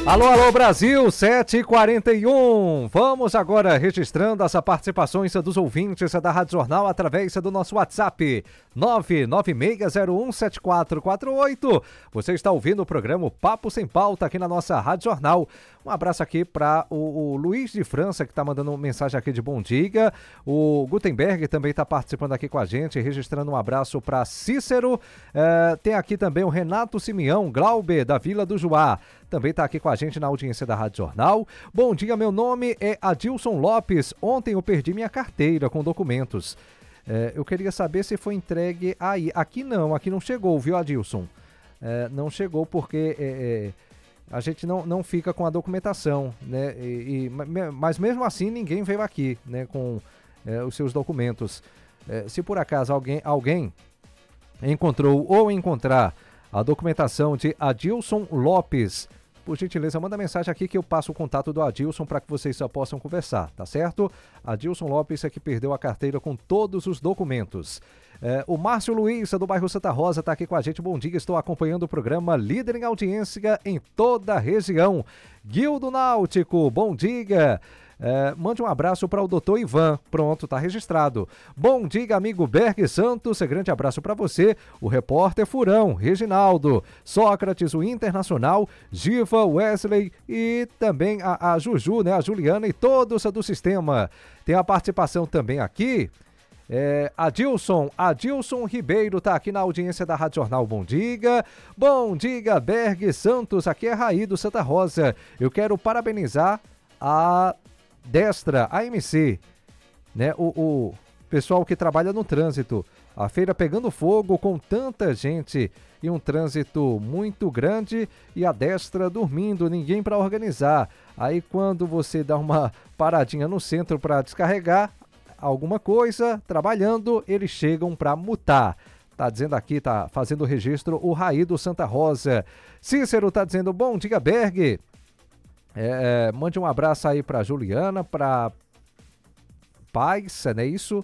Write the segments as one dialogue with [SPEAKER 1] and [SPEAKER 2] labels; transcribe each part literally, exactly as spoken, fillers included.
[SPEAKER 1] Alô, alô, Brasil, sete e quarenta e um. Vamos agora registrando as participações dos ouvintes da Rádio Jornal através do nosso WhatsApp nove nove seis zero um sete quatro quatro oito. Você está ouvindo o programa Papo Sem Pauta aqui na nossa Rádio Jornal. Um abraço aqui para o, o Luiz de França, que está mandando mensagem aqui de bom dia. O Gutenberg também está participando aqui com a gente, registrando um abraço para Cícero. É, tem aqui também o Renato Simeão Glauber, da Vila do Juá. Também está aqui com a gente na audiência da Rádio Jornal. Bom dia, meu nome é Adilson Lopes. Ontem eu perdi minha carteira com documentos. É, eu queria saber se foi entregue aí. Aqui não, aqui não chegou, viu, Adilson? É, não chegou porque... É, é, a gente não, não fica com a documentação, né? E, e, mas mesmo assim ninguém veio aqui, né? Com é, os seus documentos. É, se por acaso alguém, alguém encontrou ou encontrar a documentação de Adilson Lopes, por gentileza, manda mensagem aqui que eu passo o contato do Adilson para que vocês só possam conversar, tá certo? Adilson Lopes é que perdeu a carteira com todos os documentos. É, o Márcio Luiz, do bairro Santa Rosa, está aqui com a gente. Bom dia, estou acompanhando o programa líder em audiência em toda a região. Guildo Náutico, bom dia. É, mande um abraço para o doutor Ivan. Pronto, tá registrado. Bom dia, amigo Berg Santos. Grande abraço para você. O repórter Furão, Reginaldo, Sócrates, o Internacional, Giva, Wesley e também a, a Juju, né? A Juliana e todos do sistema. Tem a participação também aqui. É, Adilson, Adilson Ribeiro tá aqui na audiência da Rádio Jornal. Bom dia, bom dia, Berg Santos, aqui é Raí do Santa Rosa. Eu quero parabenizar a Destra, a M C, né? O, o pessoal que trabalha no trânsito. A feira pegando fogo com tanta gente e um trânsito muito grande e a Destra dormindo, ninguém para organizar. Aí quando você dá uma paradinha no centro para descarregar alguma coisa, trabalhando, eles chegam para multar. Tá dizendo aqui, tá fazendo o registro o Raí do Santa Rosa. Cícero tá dizendo, bom dia, Berg. É, mande um abraço aí pra Juliana, pra Paz, não é isso?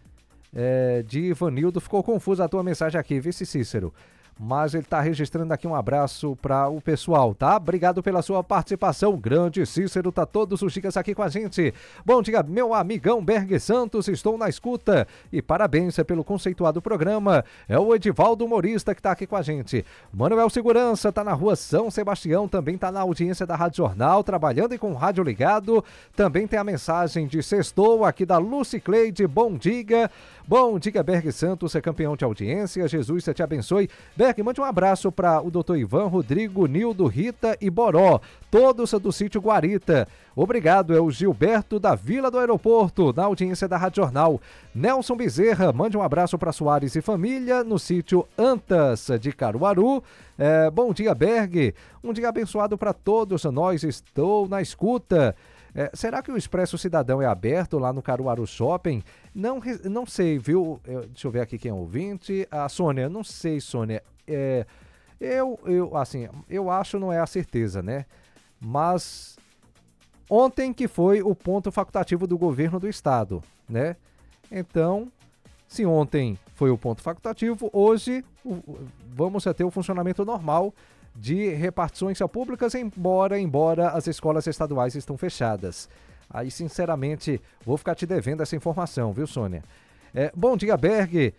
[SPEAKER 1] É, de Ivanildo, ficou confusa a tua mensagem aqui, vice Cícero. Mas ele tá registrando aqui um abraço para o pessoal, tá? Obrigado pela sua participação. Grande Cícero tá todos os dias aqui com a gente. Bom dia, meu amigão Berg Santos, estou na escuta. E parabéns pelo conceituado programa. É o Edivaldo Humorista que tá aqui com a gente. Manuel Segurança tá na rua São Sebastião, também tá na audiência da Rádio Jornal, trabalhando e com o rádio ligado. Também tem a mensagem de sextou aqui da Lucy Cleide. Bom dia. Bom dia, Berg Santos, é campeão de audiência. Jesus te abençoe. Berg, mande um abraço para o doutor Ivan, Rodrigo, Nildo, Rita e Boró, todos do sítio Guarita. Obrigado, é o Gilberto da Vila do Aeroporto, na audiência da Rádio Jornal. Nelson Bezerra, mande um abraço para Soares e família, no sítio Antas de Caruaru. É, bom dia, Berg. Um dia abençoado para todos nós, estou na escuta. É, será que o Expresso Cidadão é aberto lá no Caruaru Shopping? Não, não sei, viu? Eu, deixa eu ver aqui quem é ouvinte. A Sônia, não sei, Sônia. É, eu, eu, assim, eu acho, não é a certeza, né? Mas ontem que foi o ponto facultativo do governo do estado, né? Então, se ontem foi o ponto facultativo, hoje o, vamos ter o funcionamento normal de repartições públicas, embora, embora as escolas estaduais estão fechadas. Aí, sinceramente, vou ficar te devendo essa informação, viu, Sônia? É, bom dia, Berg.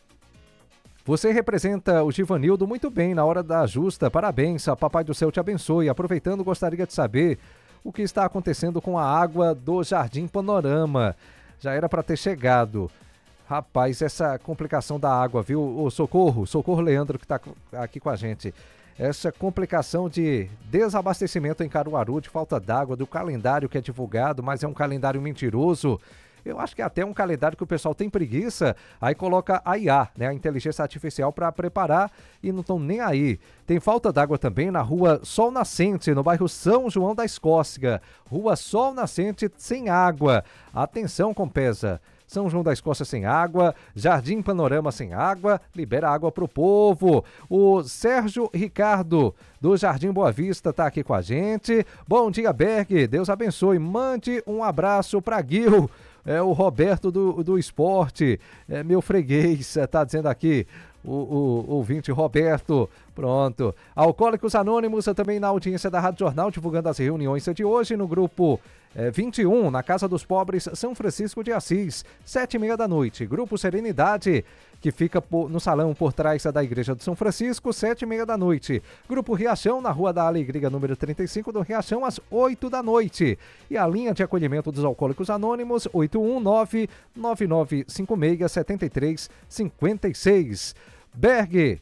[SPEAKER 1] Você representa o Givanildo muito bem na hora da justa. Parabéns, a Papai do Céu te abençoe. Aproveitando, gostaria de saber o que está acontecendo com a água do Jardim Panorama. Já era para ter chegado. Rapaz, essa complicação da água, viu? Ô, Socorro, Socorro Leandro que está aqui com a gente. Essa complicação de desabastecimento em Caruaru, de falta d'água, do calendário que é divulgado, mas é um calendário mentiroso. Eu acho que é até um calendário que o pessoal tem preguiça, aí coloca a I A, né, a inteligência artificial, para preparar e não estão nem aí. Tem falta d'água também na rua Sol Nascente, no bairro São João da Escócia. Rua Sol Nascente sem água. Atenção, Compesa. São João da Escócia sem água, Jardim Panorama sem água, libera água pro povo. O Sérgio Ricardo, do Jardim Boa Vista, tá aqui com a gente. Bom dia, Berg, Deus abençoe. Mande um abraço pra Gil, é o Roberto do, do Esporte, é meu freguês, tá dizendo aqui. o, o, o ouvinte Roberto. Pronto. Alcoólicos Anônimos também na audiência da Rádio Jornal, divulgando as reuniões de hoje no grupo é, vinte e um, na Casa dos Pobres, São Francisco de Assis, sete e meia da noite. Grupo Serenidade, que fica por, no salão por trás da Igreja de São Francisco, sete e meia da noite. Grupo Riachão, na Rua da Alegria, número trinta e cinco do Riachão, às oito da noite. E a linha de acolhimento dos Alcoólicos Anônimos, oito um nove, nove nove cinco seis, sete três cinco seis. Berg,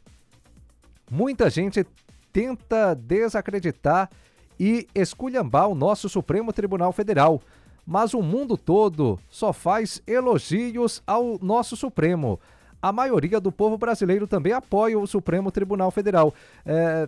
[SPEAKER 1] muita gente tenta desacreditar e esculhambar o nosso Supremo Tribunal Federal, mas o mundo todo só faz elogios ao nosso Supremo. A maioria do povo brasileiro também apoia o Supremo Tribunal Federal. É...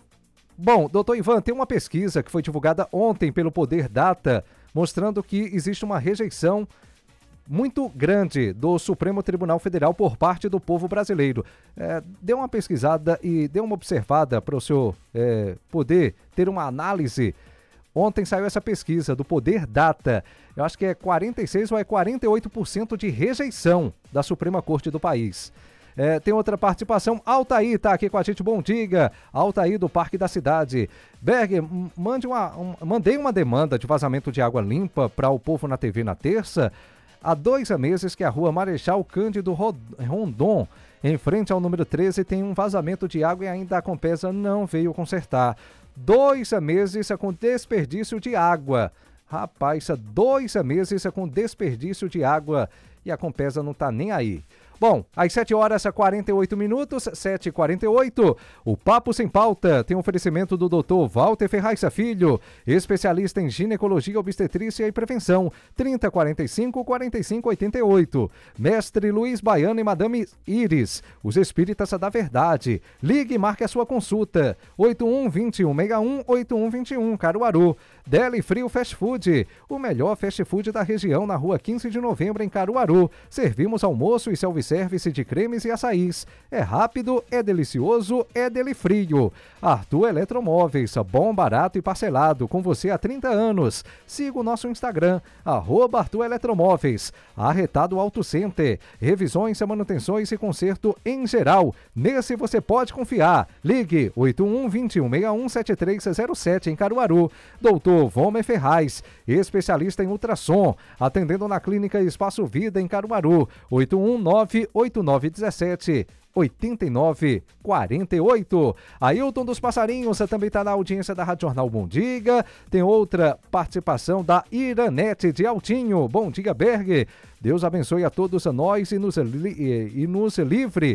[SPEAKER 1] Bom, doutor Ivan, tem uma pesquisa que foi divulgada ontem pelo Poder Data, mostrando que existe uma rejeição muito grande do Supremo Tribunal Federal por parte do povo brasileiro. É, dê uma pesquisada e dê uma observada para o senhor é, poder ter uma análise. Ontem saiu essa pesquisa do Poder Data. Eu acho que é quarenta e seis por cento ou é quarenta e oito por cento de rejeição da Suprema Corte do país. É, tem outra participação. Altair tá aqui com a gente. Bom dia. Altair do Parque da Cidade. Berg, mande uma, um, mandei uma demanda de vazamento de água limpa para o povo na T V na terça. Há dois meses que a rua Marechal Cândido Rondon, em frente ao número treze, tem um vazamento de água e ainda a Compesa não veio consertar. Dois meses com desperdício de água. Rapaz, dois meses com desperdício de água e a Compesa não tá nem aí. Bom, às sete horas e quarenta e oito minutos, sete e quarenta e oito, o Papo Sem Pauta tem oferecimento do doutor Walter Ferraz Filho, especialista em ginecologia, obstetrícia e prevenção, trinta, quarenta e cinco, quarenta e cinco, oitenta e oito. Mestre Luiz Baiano e Madame Iris, os espíritas da verdade. Ligue e marque a sua consulta, oito um, vinte e um, sessenta e um, oito um vinte e um, Caruaru. Deli Frio Fast Food, o melhor fast food da região, na rua quinze de novembro, em Caruaru. Servimos almoço e self-service de cremes e açaís. É rápido, é delicioso, é Deli Frio. Arthur Eletromóveis, bom, barato e parcelado, com você há trinta anos. Siga o nosso Instagram, arroba Arthur Eletromóveis. Arretado Auto Center, revisões, manutenções e conserto em geral. Nesse você pode confiar. Ligue oito um, vinte e um, sessenta e um, setenta e três zero sete, em Caruaru. Doutor Vomer Ferraz, especialista em ultrassom, atendendo na Clínica Espaço Vida, em Caruaru, oito um nove, oito nove um sete, oito nove quatro oito. Ailton dos Passarinhos também está na audiência da Rádio Jornal. Bom dia. Tem outra participação da Iranete de Altinho. Bom dia, Berg. Deus abençoe a todos a nós e nos, li, e nos livre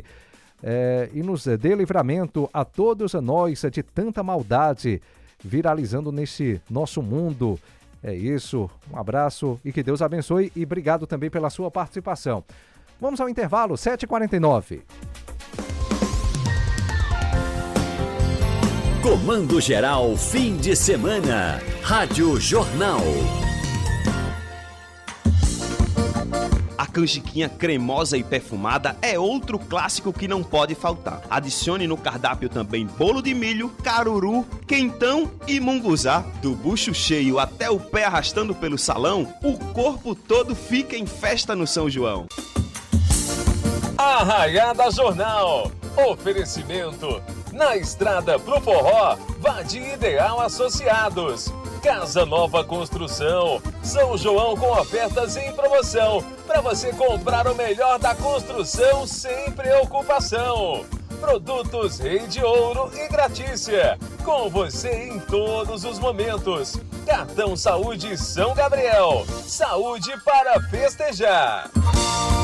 [SPEAKER 1] é, e nos dê livramento a todos a nós de tanta maldade viralizando neste nosso mundo. É isso, um abraço e que Deus abençoe e obrigado também pela sua participação. Vamos ao intervalo, sete e quarenta e nove.
[SPEAKER 2] Comando Geral, fim de semana. Rádio Jornal.
[SPEAKER 3] A canjiquinha cremosa e perfumada é outro clássico que não pode faltar. Adicione no cardápio também bolo de milho, caruru, quentão e munguzá. Do bucho cheio até o pé arrastando pelo salão, o corpo todo fica em festa no São João.
[SPEAKER 4] Arraiada Jornal. Oferecimento. Na estrada pro forró, vá de Ideal Associados. Casa Nova Construção. São João com ofertas em promoção. Para você comprar o melhor da construção sem preocupação. Produtos Rei de Ouro e Gratícia. Com você em todos os momentos. Cartão Saúde São Gabriel. Saúde para festejar.